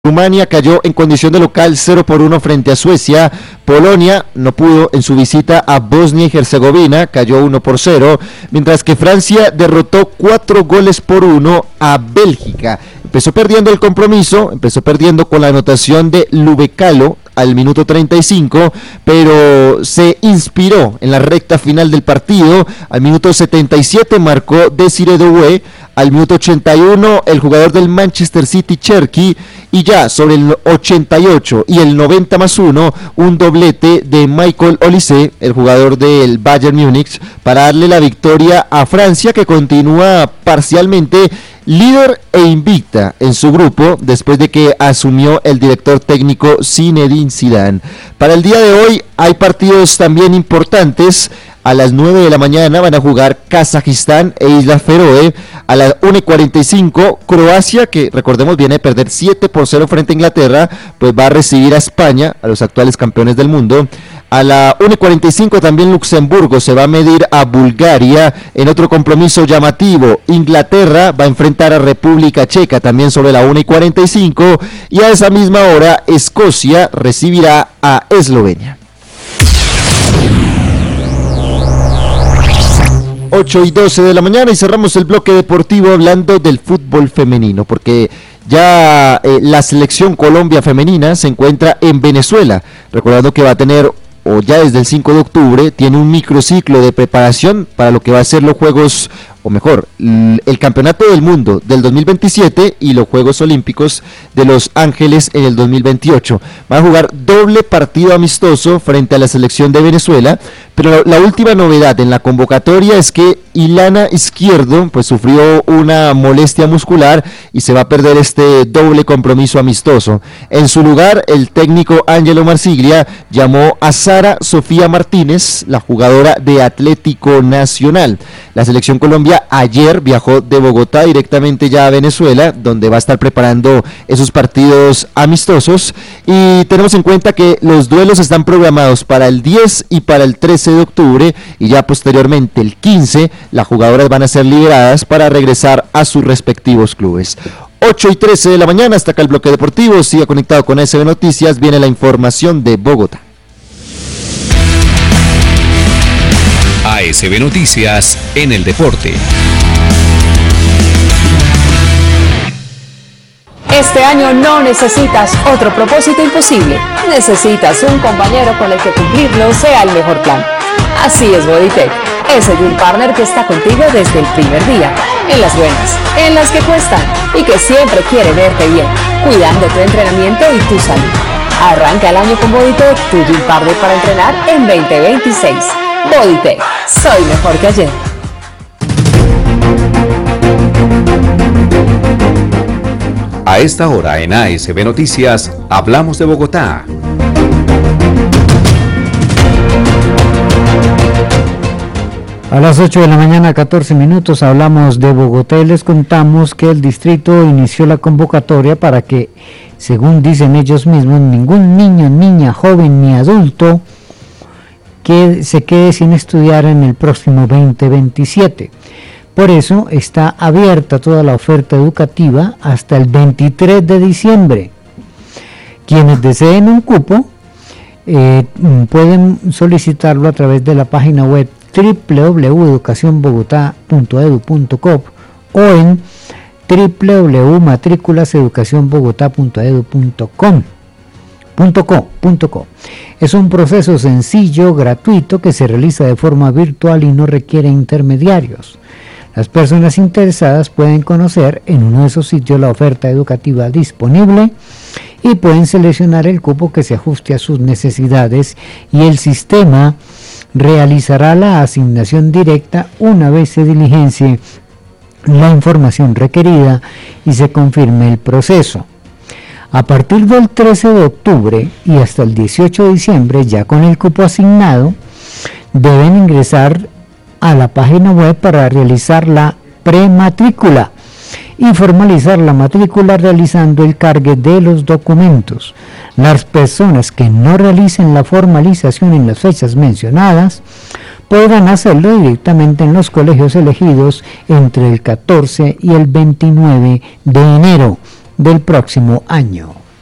Rumania cayó en condición de local 0-1 frente a Suecia. Polonia no pudo en su visita a Bosnia y Herzegovina, cayó 1-0, mientras que Francia derrotó 4-1 a Bélgica. Empezó perdiendo el compromiso, empezó perdiendo con la anotación de Lubecalo al minuto 35, pero se inspiró en la recta final del partido. Al minuto 77 marcó Desiré Doué, al minuto 81 el jugador del Manchester City, Cherki, y ya sobre el 88 y el 90+1 un doblete de Michael Olise, el jugador del Bayern Múnich, para darle la victoria a Francia, que continúa parcialmente líder e invicta en su grupo después de que asumió el director técnico Zinedine Zidane. Para el día de hoy hay partidos también importantes. A las 9 de la mañana van a jugar Kazajistán e Islas Feroe. A las 1:45 Croacia, que recordemos viene de perder 7-0 frente a Inglaterra, pues va a recibir a España, a los actuales campeones del mundo. A la 1:45 también Luxemburgo se va a medir a Bulgaria en otro compromiso llamativo. Inglaterra va a enfrentar a República Checa también sobre la 1:45, y a esa misma hora Escocia recibirá a Eslovenia. 8:12 de la mañana y cerramos el bloque deportivo hablando del fútbol femenino, porque ya la selección Colombia femenina se encuentra en Venezuela, recordando que va a tener, o ya desde el 5 de octubre, tiene un microciclo de preparación para lo que va a ser los Juegos, o mejor, el Campeonato del Mundo del 2027 y los Juegos Olímpicos de Los Ángeles en el 2028. Van a jugar doble partido amistoso frente a la selección de Venezuela, pero la última novedad en la convocatoria es que Ilana Izquierdo pues sufrió una molestia muscular y se va a perder este doble compromiso amistoso. En su lugar, el técnico Ángelo Marsiglia llamó a Sara Sofía Martínez, la jugadora de Atlético Nacional. La selección Colombia ayer viajó de Bogotá directamente ya a Venezuela, donde va a estar preparando esos partidos amistosos, y tenemos en cuenta que los duelos están programados para el 10 y para el 13 de octubre, y ya posteriormente el 15 las jugadoras van a ser liberadas para regresar a sus respectivos clubes. 8:13 de la mañana, hasta acá el bloque deportivo. Siga conectado con ASB Noticias, viene la información de Bogotá. ASB Noticias en el deporte. Este año no necesitas otro propósito imposible. Necesitas un compañero con el que cumplirlo sea el mejor plan. Así es Bodytech, ese gym partner que está contigo desde el primer día, en las buenas, en las que cuestan, y que siempre quiere verte bien, cuidando tu entrenamiento y tu salud. Arranca el año con Bodytech, tu gym partner para entrenar en 2026. Bodytech, soy mejor que ayer. A esta hora en ASB Noticias, hablamos de Bogotá. A las 8 de la mañana, 14 minutos, hablamos de Bogotá y les contamos que el distrito inició la convocatoria para que, según dicen ellos mismos, ningún niño, niña, joven ni adulto que se quede sin estudiar en el próximo 2027. Por eso está abierta toda la oferta educativa hasta el 23 de diciembre. Quienes deseen un cupo pueden solicitarlo a través de la página web www.educacionbogotá.edu.co o en www.matriculaseducacionbogotá.edu.co. Es un proceso sencillo, gratuito, que se realiza de forma virtual y no requiere intermediarios. Las personas interesadas pueden conocer en uno de esos sitios la oferta educativa disponible y pueden seleccionar el cupo que se ajuste a sus necesidades, y el sistema realizará la asignación directa una vez se diligencie la información requerida y se confirme el proceso. A partir del 13 de octubre y hasta el 18 de diciembre, ya con el cupo asignado, deben ingresar a la página web para realizar la prematrícula y formalizar la matrícula realizando el cargue de los documentos. Las personas que no realicen la formalización en las fechas mencionadas podrán hacerlo directamente en los colegios elegidos entre el 14 y el 29 de enero del próximo año.